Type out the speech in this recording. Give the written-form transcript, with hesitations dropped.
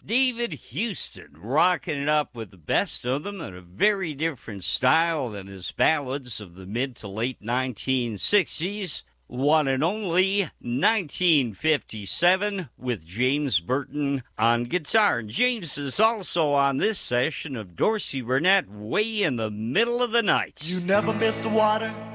David Houston, rocking it up with the best of them in a very different style than his ballads of the mid to late 1960s. One and only 1957 with James Burton on guitar. And James is also on this session of Dorsey Burnett, Way in the Middle of the Night. You never missed the water